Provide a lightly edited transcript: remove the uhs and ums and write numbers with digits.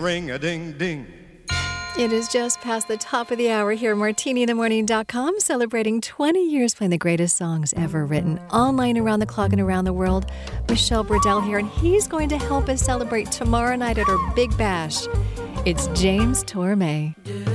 ring-a-ding-ding. It is just past the top of the hour here at MartiniInTheMorning.com, celebrating 20 years playing the greatest songs ever written, online, around the clock, and around the world. Michelle Burdell here, and he's going to help us celebrate tomorrow night at our Big Bash. It's James Torme.